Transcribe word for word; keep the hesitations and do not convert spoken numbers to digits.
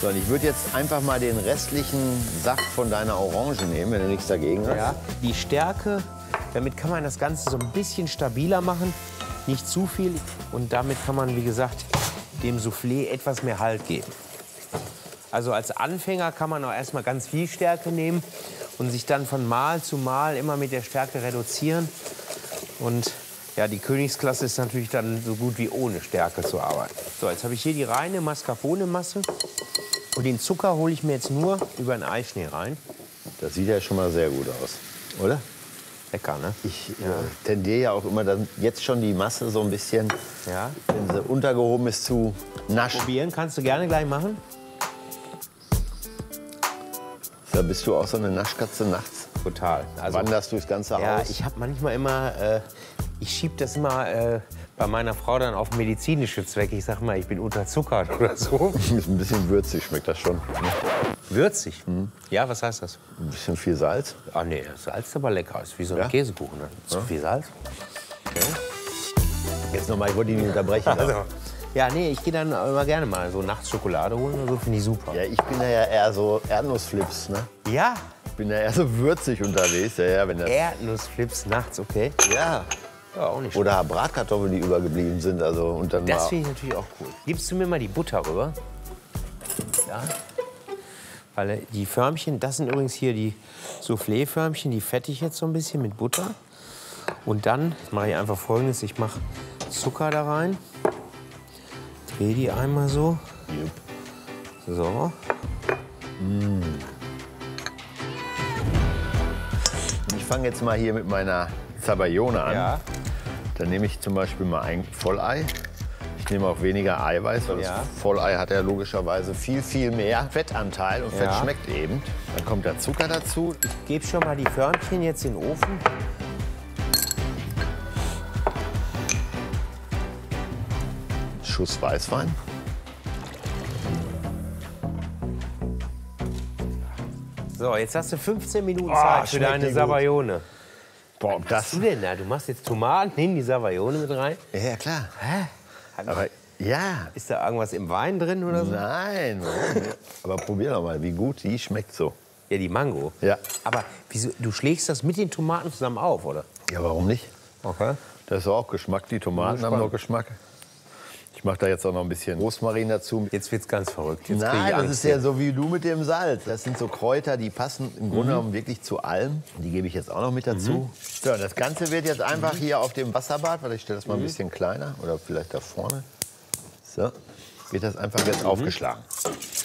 So, und ich würde jetzt einfach mal den restlichen Saft von deiner Orange nehmen, wenn du nichts dagegen hast. Ja. Die Stärke, damit kann man das Ganze so ein bisschen stabiler machen, nicht zu viel. Und damit kann man, wie gesagt, dem Soufflé etwas mehr Halt geben. Also als Anfänger kann man auch erstmal ganz viel Stärke nehmen und sich dann von Mal zu Mal immer mit der Stärke reduzieren. Und ja, die Königsklasse ist natürlich dann so gut wie ohne Stärke zu arbeiten. So, jetzt habe ich hier die reine Mascarpone-Masse. Und den Zucker hole ich mir jetzt nur über den Eischnee rein. Das sieht ja schon mal sehr gut aus, oder? Lecker, ne? Ich ja. äh, tendiere ja auch immer dann jetzt schon die Masse so ein bisschen, ja. wenn sie untergehoben ist, zu naschen. Probieren kannst du gerne gleich machen. Da bist du auch so eine Naschkatze nachts. Total. Also, wanderst durchs ganze ja, Haus. Ich habe manchmal immer, äh, ich schiebe das immer äh, bei meiner Frau dann auf medizinische Zwecke. Ich sag mal, ich bin unterzuckert oder so. Ist ein bisschen würzig, schmeckt das schon. Würzig? Mhm. Ja, was heißt das? Ein bisschen viel Salz. Ah nee, Salz ist aber lecker. Ist wie so ein ja? Käsekuchen. Ne? Zu ja. viel Salz? Okay. Jetzt nochmal, ich wollte ihn nicht unterbrechen. Also, ja, nee, ich gehe dann immer gerne mal so nachts Schokolade holen oder so, finde ich super. Ja, ich bin ja eher so Erdnussflips, ne? Ja? Ich bin ja eher so würzig unterwegs. Ja, ja, wenn das Erdnussflips nachts, okay. Ja. Ja, auch nicht schlecht. Oder Bratkartoffeln, die übergeblieben sind. Also, und dann das finde ich natürlich auch cool. Gibst du mir mal die Butter rüber? Ja. Weil die Förmchen, das sind übrigens hier die Soufflé-Förmchen, die fette ich jetzt so ein bisschen mit Butter. Und dann mache ich einfach Folgendes, ich mache Zucker da rein, drehe die einmal so. Yep. So. Mm. Ich fange jetzt mal hier mit meiner Zabaione an. Ja. Dann nehme ich zum Beispiel mal ein Vollei. Ich nehme auch weniger Eiweiß, weil ja. das Vollei hat ja logischerweise viel, viel mehr Fettanteil und Fett ja. schmeckt eben. Dann kommt der Zucker dazu. Ich gebe schon mal die Förmchen jetzt in den Ofen. Schuss Weißwein. So, jetzt hast du fünfzehn Minuten Zeit oh, für deine Zabaione. Boah, Was das machst du denn da? Du machst jetzt Tomaten, nimm die Zabaione mit rein. Ja, ja klar. Hä? Aber ja. Ist da irgendwas im Wein drin oder so? Nein. Aber probier doch mal, wie gut die schmeckt so. Ja, die Mango. Ja. Aber wieso, du schlägst das mit den Tomaten zusammen auf, oder? Ja, warum nicht? Okay. Das ist auch Geschmack. Die Tomaten haben noch Geschmack. Ich mache da jetzt auch noch ein bisschen Rosmarin dazu. Jetzt wird's ganz verrückt. Jetzt Nein, das ist ja so wie du mit dem Salz. Das sind so Kräuter, die passen im Grunde genommen mhm. wirklich zu allem. Die gebe ich jetzt auch noch mit dazu. Mhm. So, das Ganze wird jetzt einfach mhm. hier auf dem Wasserbad, weil ich stelle das mal ein mhm. bisschen kleiner oder vielleicht da vorne. So, wird das einfach jetzt mhm. aufgeschlagen.